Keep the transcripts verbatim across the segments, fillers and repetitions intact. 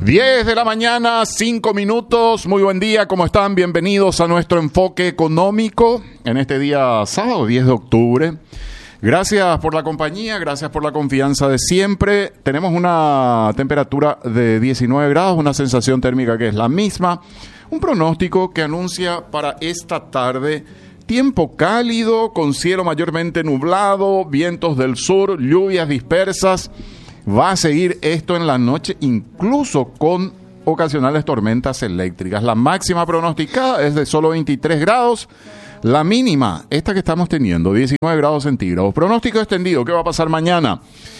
diez de la mañana, cinco minutos. Muy buen día, ¿cómo están? Bienvenidos a nuestro enfoque económico en este día sábado, diez de octubre. Gracias por la compañía, gracias por la confianza de siempre. Tenemos una temperatura de diecinueve grados, una sensación térmica que es la misma. Un pronóstico que anuncia para esta tarde tiempo cálido, con cielo mayormente nublado, vientos del sur, lluvias dispersas. Va a seguir esto en la noche, incluso con ocasionales tormentas eléctricas. La máxima pronosticada es de solo veintitrés grados. La mínima, esta que estamos teniendo, diecinueve grados centígrados. Pronóstico extendido, ¿qué va a pasar mañana?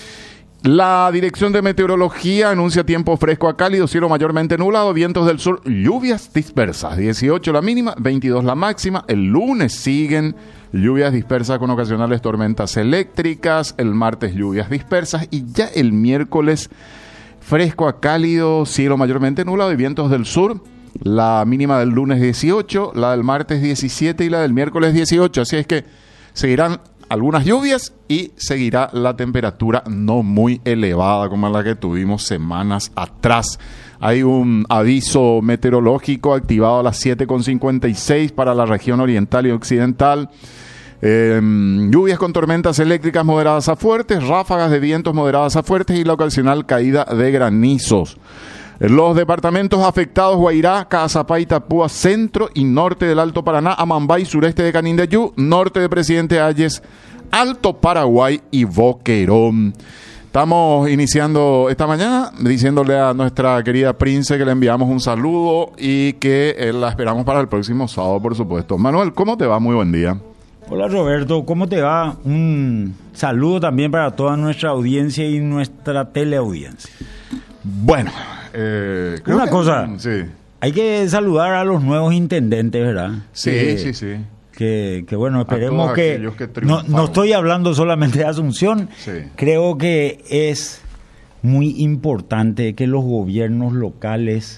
La Dirección de Meteorología anuncia tiempo fresco a cálido, cielo mayormente nublado, vientos del sur, lluvias dispersas. dieciocho la mínima, veintidós la máxima. El lunes siguen lluvias dispersas con ocasionales tormentas eléctricas. El martes lluvias dispersas. Y ya el miércoles fresco a cálido, cielo mayormente nublado y vientos del sur. La mínima del lunes dieciocho, la del martes diecisiete y la del miércoles dieciocho. Así es que seguirán algunas lluvias y seguirá la temperatura no muy elevada como la que tuvimos semanas atrás. Hay un aviso meteorológico activado a las siete con cincuenta y seis para la región oriental y occidental. Eh, lluvias con tormentas eléctricas moderadas a fuertes, ráfagas de vientos moderadas a fuertes y la ocasional caída de granizos. Los departamentos afectados: Guairá, Caazapá, Itapúa, centro y norte del Alto Paraná, Amambay, sureste de Canindeyú, norte de Presidente Hayes, Alto Paraguay y Boquerón. Estamos iniciando esta mañana diciéndole a nuestra querida Prince que le enviamos un saludo y que eh, la esperamos para el próximo sábado, por supuesto. Manuel, ¿cómo te va? Muy buen día. Hola Roberto, ¿cómo te va? Un saludo también para toda nuestra audiencia y nuestra teleaudiencia. Bueno, eh, creo una que, cosa, sí. Hay que saludar a los nuevos intendentes, ¿verdad? Sí, que, sí, sí. Que, que bueno, esperemos que, que no, no estoy hablando solamente de Asunción, sí. Creo que es muy importante que los gobiernos locales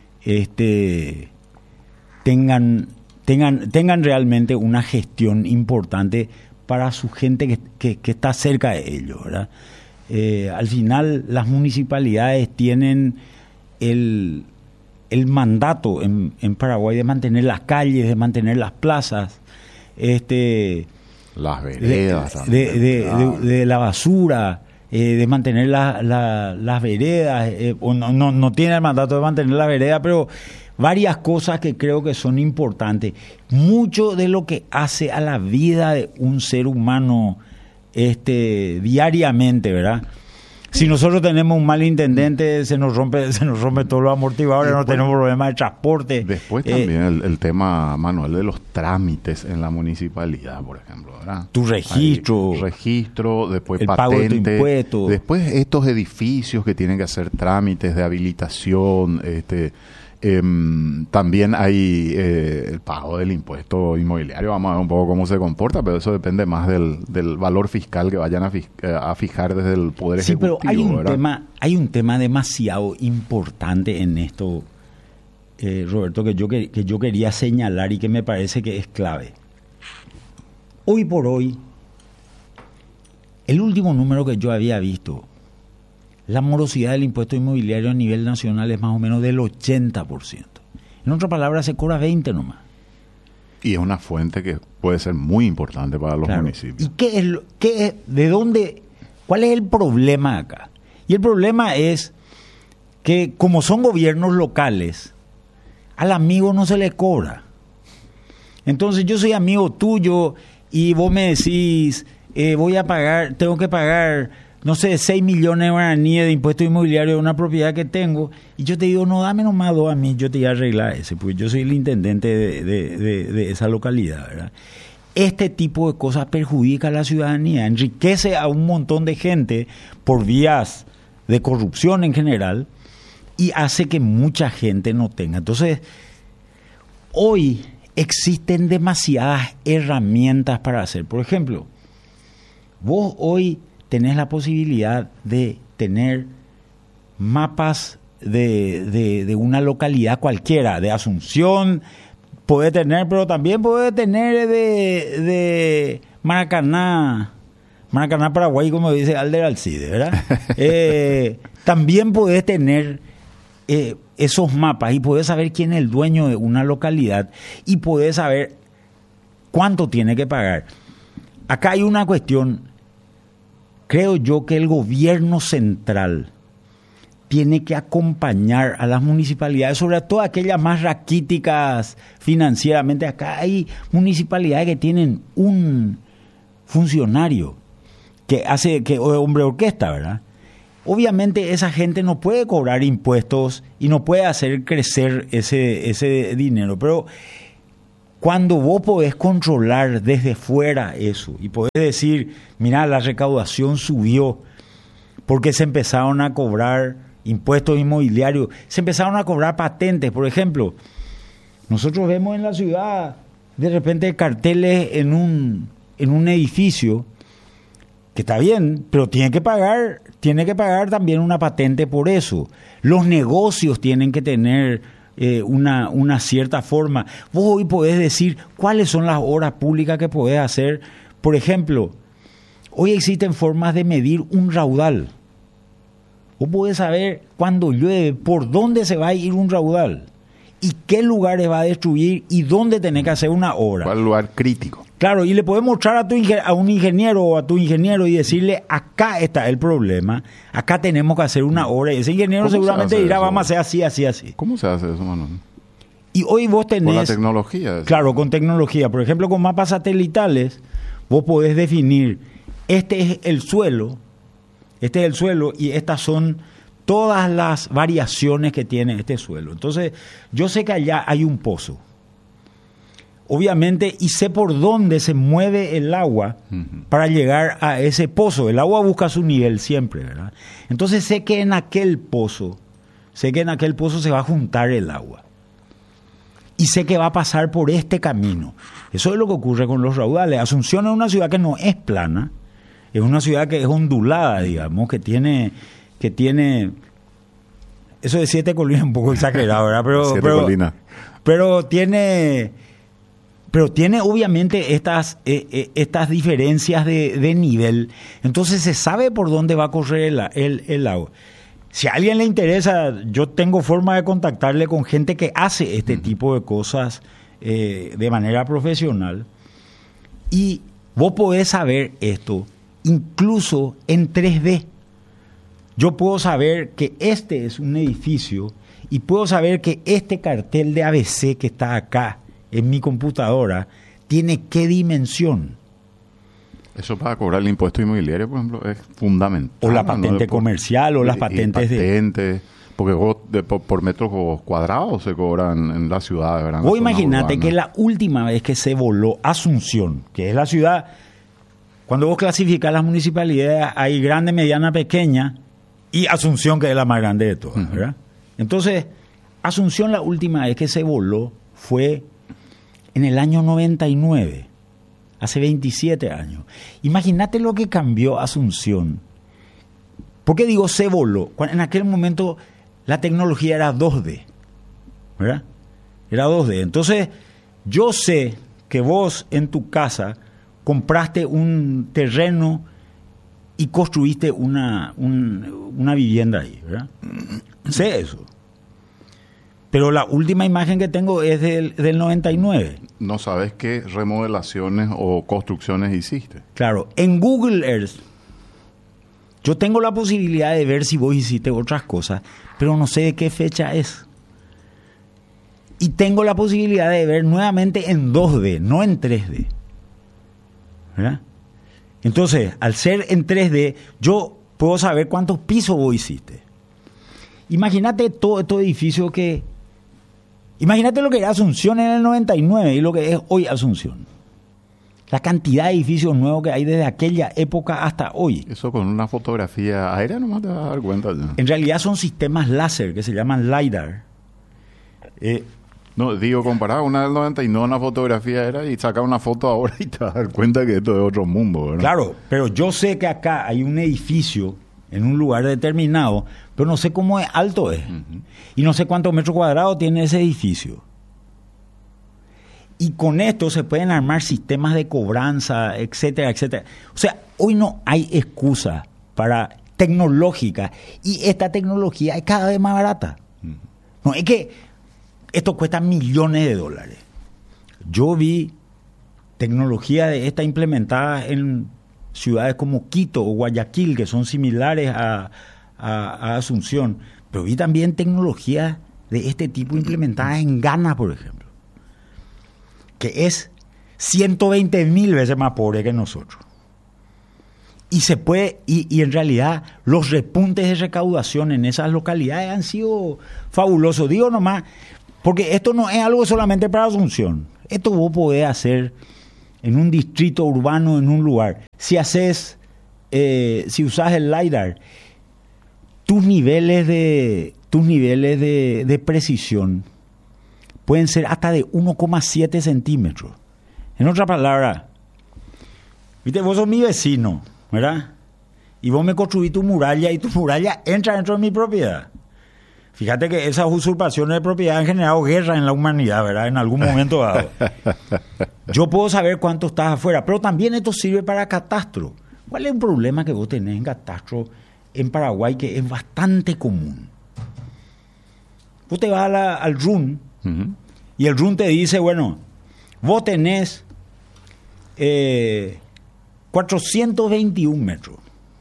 este, tengan, tengan, tengan realmente una gestión importante para su gente que, que, que está cerca de ellos, ¿verdad? Eh, al final las municipalidades tienen el, el mandato en, en Paraguay de mantener las calles, de mantener las plazas, este, las veredas, de, de, de, claro. de, de la basura, eh, de mantener la, la, las veredas, eh, o no, no, no tiene el mandato de mantener las veredas, pero varias cosas que creo que son importantes. Mucho de lo que hace a la vida de un ser humano este diariamente, ¿verdad? Si nosotros tenemos un mal intendente, se nos rompe se nos rompe todos los amortiguadores, no tenemos problemas de transporte. Después eh, también el, el tema, Manuel, de los trámites en la municipalidad, por ejemplo, ¿verdad? Tu registro. Hay registro, después el patente. pago de tu impuesto. Después estos edificios que tienen que hacer trámites de habilitación, este... Eh, también hay eh, el pago del impuesto inmobiliario. Vamos a ver un poco cómo se comporta, pero eso depende más del, del valor fiscal que vayan a, fij, a fijar desde el Poder sí, Ejecutivo. Sí, pero hay un, ¿verdad? tema, hay un tema demasiado importante en esto, eh, Roberto, que yo, que, que yo quería señalar y que me parece que es clave. Hoy por hoy, el último número que yo había visto, la morosidad del impuesto inmobiliario a nivel nacional es más o menos del ochenta por ciento. En otras palabras, se cobra veinte nomás. Y es una fuente que puede ser muy importante para los claro. municipios. ¿Y qué es, lo, qué es, de dónde, cuál es el problema acá? Y el problema es que como son gobiernos locales, al amigo no se le cobra. Entonces yo soy amigo tuyo y vos me decís, eh, voy a pagar, tengo que pagar... no sé, seis millones de guaraníes de impuesto inmobiliario de una propiedad que tengo, y yo te digo, no, dame nomás dos a mí, yo te voy a arreglar ese, porque yo soy el intendente de, de, de, de esa localidad, ¿verdad? Este tipo de cosas perjudica a la ciudadanía, enriquece a un montón de gente por vías de corrupción en general, y hace que mucha gente no tenga. Entonces, hoy existen demasiadas herramientas para hacer. Por ejemplo, vos hoy tenés la posibilidad de tener mapas de, de, de una localidad cualquiera, de Asunción, puede tener, pero también puede tener de, de Maracaná, Maracaná, Paraguay, como dice Alder Alcide, ¿verdad? eh, también podés tener eh, esos mapas y podés saber quién es el dueño de una localidad y podés saber cuánto tiene que pagar. Acá hay una cuestión, creo yo que el gobierno central tiene que acompañar a las municipalidades, sobre todo aquellas más raquíticas financieramente. Acá hay municipalidades que tienen un funcionario que hace, que hombre orquesta, ¿verdad? Obviamente esa gente no puede cobrar impuestos y no puede hacer crecer ese, ese dinero, pero cuando vos podés controlar desde fuera eso y podés decir, mira, la recaudación subió porque se empezaron a cobrar impuestos inmobiliarios, se empezaron a cobrar patentes, por ejemplo. Nosotros vemos en la ciudad de repente carteles en un, en un edificio que está bien, pero tiene que pagar, tiene que pagar también una patente por eso. Los negocios tienen que tener eh, una, una cierta forma. Vos hoy podés decir cuáles son las obras públicas que podés hacer. Por ejemplo, hoy existen formas de medir un raudal. Vos podés saber cuándo llueve, por dónde se va a ir un raudal y qué lugares va a destruir y dónde tenés que hacer una obra. ¿Cuál lugar crítico? Claro, y le podés mostrar a, tu, a un ingeniero o a tu ingeniero y decirle, acá está el problema, acá tenemos que hacer una obra. Y ese ingeniero seguramente dirá, eso? Vamos a hacer así, así, así. ¿Cómo se hace eso, mano? Y hoy vos tenés... Con la tecnología. Claro, con tecnología. Por ejemplo, con mapas satelitales, vos podés definir, este es el suelo, este es el suelo y estas son todas las variaciones que tiene este suelo. Entonces, yo sé que allá hay un pozo. Obviamente, y sé por dónde se mueve el agua uh-huh. para llegar a ese pozo. El agua busca su nivel siempre, ¿verdad? Entonces, sé que en aquel pozo, sé que en aquel pozo se va a juntar el agua. Y sé que va a pasar por este camino. Eso es lo que ocurre con los raudales. Asunción es una ciudad que no es plana, es una ciudad que es ondulada, digamos, que tiene, que tiene, eso de siete colinas es un poco exagerado, ¿verdad? Pero, siete pero, colinas. Pero tiene, pero tiene obviamente estas, eh, eh, estas diferencias de, de nivel. Entonces se sabe por dónde va a correr el, el, el agua. Si a alguien le interesa, yo tengo forma de contactarle con gente que hace este uh-huh. tipo de cosas eh, de manera profesional. Y vos podés saber esto incluso en tres D. Yo puedo saber que este es un edificio y puedo saber que este cartel de A B C que está acá en mi computadora tiene qué dimensión. Eso para cobrar el impuesto inmobiliario, por ejemplo, es fundamental. O la patente ¿no? comercial o las y, patentes y patente, de... Porque vos, de, por, por metros cuadrados se cobran en la ciudad. ¿verdad? Vos imaginate que la última vez que se voló Asunción, que es la ciudad... Cuando vos clasificás las municipalidades, hay grande, mediana, pequeña, y Asunción, que es la más grande de todas, uh-huh. ¿verdad? Entonces, Asunción la última vez que se voló fue en el año noventa y nueve, hace veintisiete años. Imagínate lo que cambió Asunción. ¿Por qué digo se voló? En aquel momento la tecnología era dos D, ¿verdad? Era dos D. Entonces, yo sé que vos en tu casa compraste un terreno y construiste una, un, una vivienda ahí, ¿verdad? Sé eso. Pero la última imagen que tengo es del, del noventa y nueve. No sabes qué remodelaciones o construcciones hiciste. Claro, en Google Earth yo tengo la posibilidad de ver si vos hiciste otras cosas, pero no sé de qué fecha es. Y tengo la posibilidad de ver nuevamente en dos D, no en tres D. ¿Verdad? Entonces, al ser en tres D, yo puedo saber cuántos pisos vos hiciste. Imagínate todo estos edificios que... Imagínate lo que era Asunción en el noventa y nueve y lo que es hoy Asunción. La cantidad de edificios nuevos que hay desde aquella época hasta hoy. Eso con una fotografía aérea nomás te vas a dar cuenta. ¿No? En realidad son sistemas láser que se llaman LiDAR. Eh, No, digo, comparado una del noventa y nueve, una fotografía era y saca una foto ahora y te vas a dar cuenta que esto es otro mundo, ¿verdad? Claro, pero yo sé que acá hay un edificio en un lugar determinado, pero no sé cómo es alto es. Uh-huh. Y no sé cuántos metros cuadrados tiene ese edificio. Y con esto se pueden armar sistemas de cobranza, etcétera, etcétera. O sea, hoy no hay excusa para tecnológica y esta tecnología es cada vez más barata. Uh-huh. No, es que esto cuesta millones de dólares. Yo vi tecnología de esta implementada en ciudades como Quito o Guayaquil, que son similares a, a, a Asunción, pero vi también tecnología de este tipo implementada en Ghana, por ejemplo, que es ciento veinte mil veces más pobre que nosotros. Y se puede, y, y en realidad los repuntes de recaudación en esas localidades han sido fabulosos. Digo nomás, porque esto no es algo solamente para Asunción. Esto vos podés hacer en un distrito urbano, en un lugar. Si haces, eh, si usás el LiDAR, tus niveles de, tus niveles de, de precisión pueden ser hasta de uno coma siete centímetros. En otra palabra, viste, vos sos mi vecino, ¿verdad? Y vos me construís tu muralla y tu muralla entra dentro de mi propiedad. Fíjate que esas usurpaciones de propiedad han generado guerra en la humanidad, ¿verdad? En algún momento dado. Yo puedo saber cuánto estás afuera, pero también esto sirve para catastro. ¿Cuál es el problema que vos tenés en catastro en Paraguay que es bastante común? Vos te vas a la, al R U N uh-huh. y el R U N te dice, bueno, vos tenés eh, cuatrocientos veintiún metros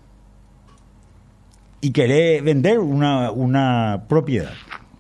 y querés vender una, una propiedad.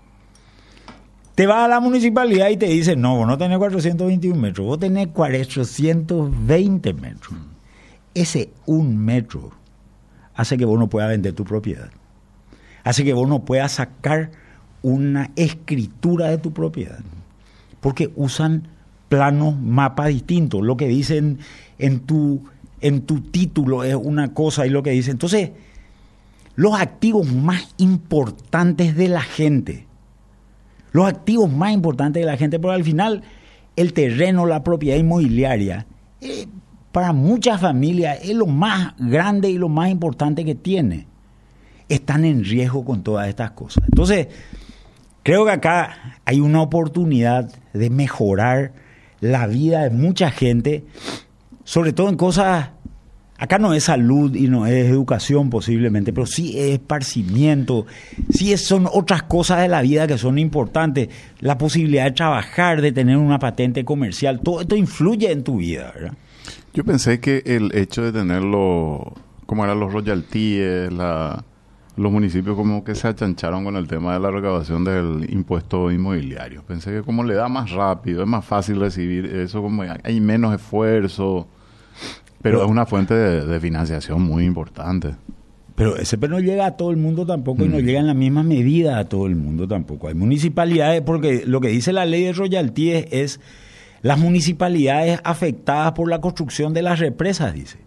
Te vas a la municipalidad y te dicen, no, vos no tenés cuatrocientos veintiún metros, vos tenés cuatrocientos veinte metros. Ese un metro hace que vos no puedas vender tu propiedad. Hace que vos no puedas sacar una escritura de tu propiedad. Porque usan planos, mapas distintos. Lo que dicen en tu, en tu título es una cosa y lo que dicen. Entonces, los activos más importantes de la gente, los activos más importantes de la gente, porque al final el terreno, la propiedad inmobiliaria, eh, para muchas familias es lo más grande y lo más importante que tiene. Están en riesgo con todas estas cosas. Entonces, creo que acá hay una oportunidad de mejorar la vida de mucha gente, sobre todo en cosas. Acá no es salud y no es educación posiblemente, pero sí es esparcimiento, sí es, son otras cosas de la vida que son importantes. La posibilidad de trabajar, de tener una patente comercial, todo esto influye en tu vida, ¿verdad? Yo pensé que el hecho de tenerlo, como eran los royalties, la, los municipios como que se achancharon con el tema de la recaudación del impuesto inmobiliario. Pensé que como le da más rápido, es más fácil recibir eso, como hay menos esfuerzo. Pero, pero es una fuente de, de financiación muy importante. Pero ese pero no llega a todo el mundo tampoco, mm. y no llega en la misma medida a todo el mundo tampoco. Hay municipalidades, porque lo que dice la ley de royalties es las municipalidades afectadas por la construcción de las represas, dice.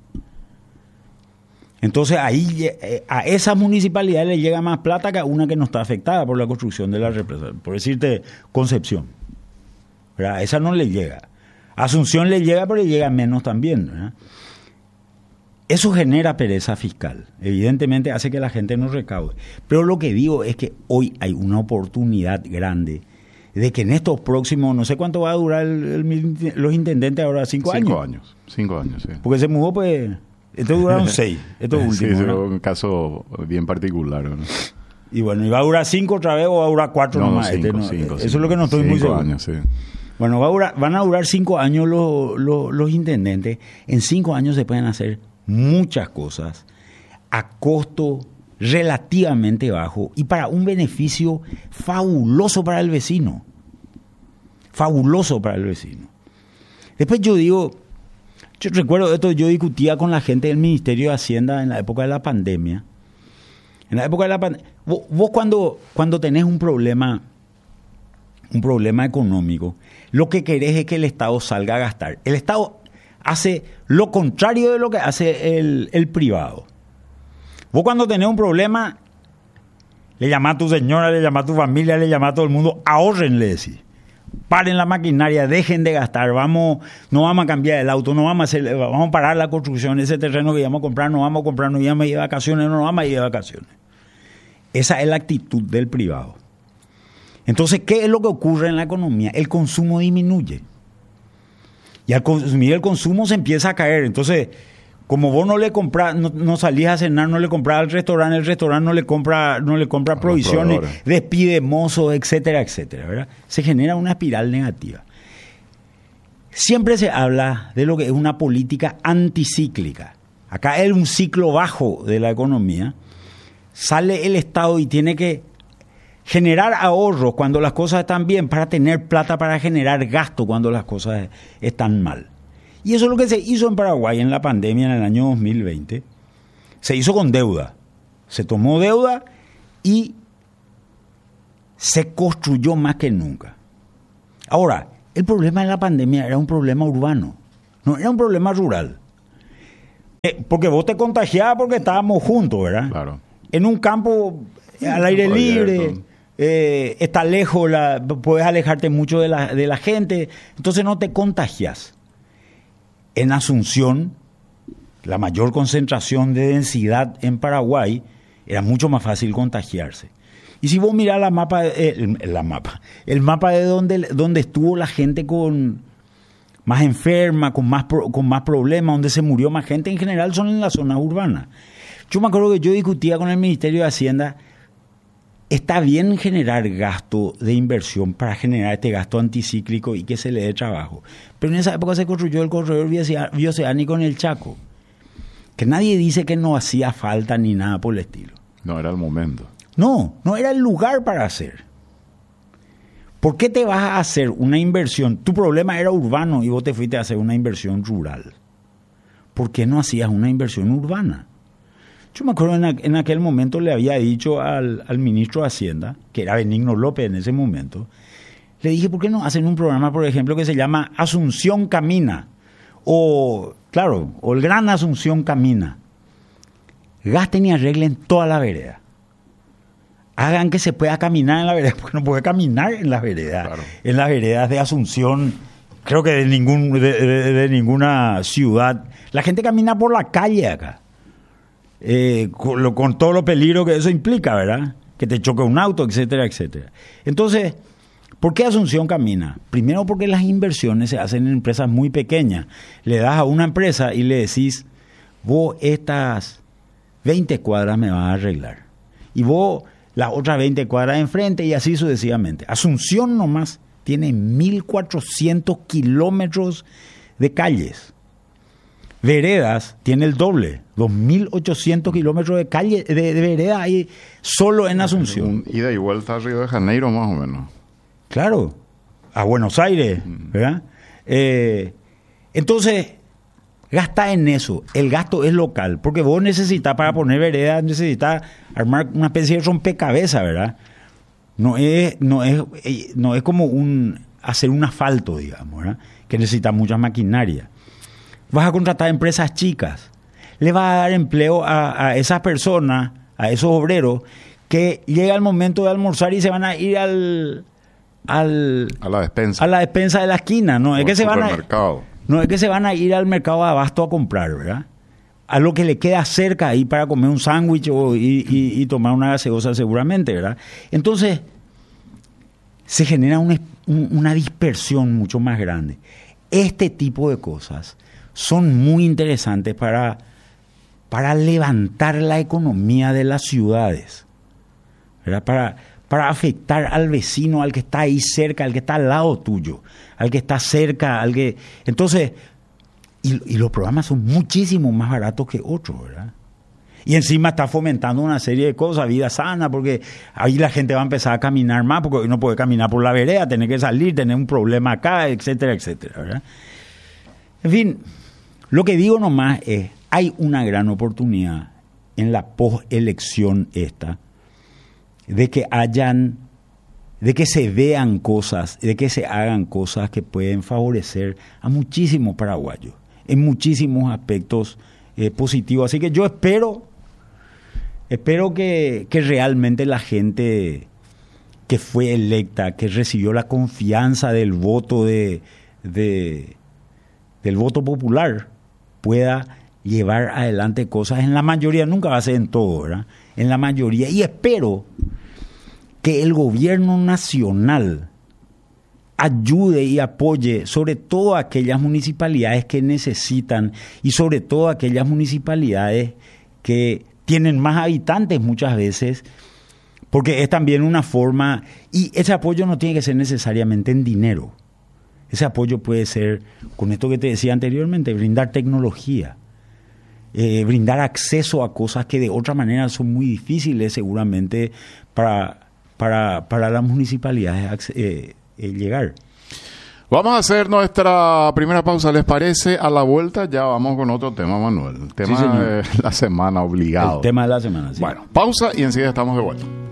Entonces ahí a esa municipalidad le llega más plata que a una que no está afectada por la construcción de las represas. Por decirte, Concepción, ¿verdad? A esa no le llega. A Asunción le llega, pero le llega menos también, ¿verdad? Eso genera pereza fiscal. Evidentemente hace que la gente no recaude. Pero lo que digo es que hoy hay una oportunidad grande de que en estos próximos, no sé cuánto va a durar el, el, los intendentes ahora, cinco, cinco años. años. Cinco años, sí. Porque se mudó, pues, estos duraron seis, estos últimos. Sí, es ¿no? un caso bien particular, ¿no? Y bueno, ¿y va a durar cinco otra vez o va a durar cuatro no, nomás? Cinco, este, no, cinco, eso cinco, es lo que no estoy cinco muy seguro. Años, sí. Bueno, va a durar, van a durar cinco años los, los, los intendentes. En cinco años se pueden hacer muchas cosas a costo relativamente bajo y para un beneficio fabuloso para el vecino. Fabuloso para el vecino. Después yo digo, yo recuerdo esto, yo discutía con la gente del Ministerio de Hacienda en la época de la pandemia. En la época de la pandemia, vos, vos cuando, cuando tenés un problema, un problema económico, lo que querés es que el Estado salga a gastar. El Estado hace lo contrario de lo que hace el, el privado. Vos cuando tenés un problema, le llamás a tu señora, le llamás a tu familia, le llamás a todo el mundo, ahorren, le decís. Paren la maquinaria, dejen de gastar, vamos, no vamos a cambiar el auto, no vamos a hacer, vamos a parar la construcción, ese terreno que íbamos a comprar, no vamos a comprar, no íbamos a ir de vacaciones, no vamos a ir de vacaciones. Esa es la actitud del privado. Entonces, ¿qué es lo que ocurre en la economía? El consumo disminuye. Y al consumir el consumo se empieza a caer. Entonces, Como vos no le compras, no, no salís a cenar, no le compras al restaurante, el restaurante no le compra, no le compra provisiones, despide mozos, etcétera, etcétera, ¿verdad? Se genera una espiral negativa. Siempre se habla de lo que es una política anticíclica. Acá es un ciclo bajo de la economía. Sale el Estado y tiene que generar ahorros cuando las cosas están bien para tener plata para generar gasto cuando las cosas están mal. Y eso es lo que se hizo en Paraguay en la pandemia en el año dos mil veinte. Se hizo con deuda. Se tomó deuda y se construyó más que nunca. Ahora, el problema de la pandemia era un problema urbano, no era un problema rural. Eh, porque vos te contagiabas porque estábamos juntos, ¿verdad? Claro. En un campo al aire libre, eh, está lejos, la, puedes alejarte mucho de la, de la gente, entonces no te contagias. En Asunción, la mayor concentración de densidad en Paraguay, era mucho más fácil contagiarse. Y si vos mirás la mapa, eh, el, la mapa, el mapa de donde, donde estuvo la gente con más enferma, con más, con más problemas, donde se murió más gente, en general son en las zonas urbanas. Yo me acuerdo que yo discutía con el Ministerio de Hacienda, está bien generar gasto de inversión para generar este gasto anticíclico y que se le dé trabajo. Pero en esa época se construyó el corredor bioceánico en el Chaco, que nadie dice que no hacía falta ni nada por el estilo. No era el momento. No, no era el lugar para hacer. ¿Por qué te vas a hacer una inversión? Tu problema era urbano y vos te fuiste a hacer una inversión rural. ¿Por qué no hacías una inversión urbana? Yo me acuerdo en, a, en aquel momento le había dicho al, al ministro de Hacienda, que era Benigno López en ese momento, le dije, ¿por qué no hacen un programa, por ejemplo, que se llama Asunción Camina? O, claro, o el Gran Asunción Camina. Gasten y arreglen toda la vereda. Hagan que se pueda caminar en la vereda, porque no puede caminar en las veredas. Claro. En las veredas de Asunción, creo que de, ningún, de, de, de ninguna ciudad. La gente camina por la calle acá. Eh, con, lo, con todo lo peligro que eso implica, ¿verdad? Que te choque un auto, etcétera, etcétera. Entonces, ¿por qué Asunción camina? Primero porque las inversiones se hacen en empresas muy pequeñas. Le das a una empresa y le decís, vos estas veinte cuadras me vas a arreglar. Y vos las otras veinte cuadras de enfrente y así sucesivamente. Asunción nomás tiene mil cuatrocientos kilómetros de calles. Veredas tiene el doble, dos mil ochocientos kilómetros de calle, de, de veredas ahí solo en Asunción. Un ida y vuelta a Río de Janeiro más o menos. Claro, a Buenos Aires, ¿verdad? Eh, entonces, gasta en eso. El gasto es local, porque vos necesitas para poner veredas, necesitas armar una especie de rompecabezas, ¿verdad? No es, no es, no es como un hacer un asfalto, digamos, ¿verdad? Que necesita mucha maquinaria. Vas a contratar empresas chicas, le vas a dar empleo a, a esas personas, a esos obreros, que llega el momento de almorzar y se van a ir al, al a la despensa, a la despensa de la esquina, no es que se van a, no es que se van a ir al mercado de abasto a comprar, ¿verdad? A lo que le queda cerca ahí para comer un sándwich o y, y, y tomar una gaseosa seguramente, ¿verdad? Entonces se genera una, una dispersión mucho más grande. Este tipo de cosas son muy interesantes para, para levantar la economía de las ciudades, ¿verdad? Para, para afectar al vecino, al que está ahí cerca, al que está al lado tuyo, al que está cerca, al que... Entonces, y, y los programas son muchísimo más baratos que otros, ¿verdad? Y encima está fomentando una serie de cosas, vida sana, porque ahí la gente va a empezar a caminar más, porque no puede caminar por la vereda, tener que salir, tener un problema acá, etcétera, etcétera, ¿verdad? En fin, lo que digo nomás es, hay una gran oportunidad en la postelección esta, de que hayan, de que se vean cosas, de que se hagan cosas que pueden favorecer a muchísimos paraguayos, en muchísimos aspectos eh, positivos. Así que yo espero, espero que, que realmente la gente que fue electa, que recibió la confianza del voto de, de del voto popular, pueda llevar adelante cosas. En la mayoría, nunca va a ser en todo, ¿verdad? En la mayoría. Y espero que el gobierno nacional ayude y apoye sobre todo a aquellas municipalidades que necesitan y sobre todo a aquellas municipalidades que tienen más habitantes muchas veces, porque es también una forma, y ese apoyo no tiene que ser necesariamente en dinero. Ese apoyo puede ser, con esto que te decía anteriormente, brindar tecnología, eh, brindar acceso a cosas que de otra manera son muy difíciles seguramente para, para, para las municipalidades eh, eh, llegar. Vamos a hacer nuestra primera pausa, ¿les parece? A la vuelta ya vamos con otro tema, Manuel. El tema Sí, de la semana, obligado. El tema de la semana, sí. Bueno, pausa y enseguida estamos de vuelta.